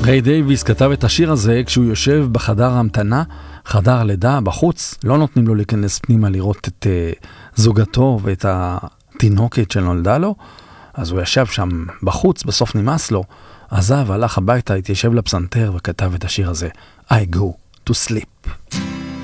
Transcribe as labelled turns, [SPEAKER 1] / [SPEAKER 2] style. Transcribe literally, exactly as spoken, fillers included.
[SPEAKER 1] ריי דייוויס כתב את השיר הזה כשהוא יושב בחדר ההמתנה, חדר הלידה, בחוץ, לא נותנים לו להיכנס פנימה לראות את uh, זוגתו ואת התינוקת שנולדה לו, אז הוא ישב שם בחוץ, בסוף נמאס לו, עזב, הלך הביתה, התיישב לפסנתר וכתב את השיר הזה, I go to sleep.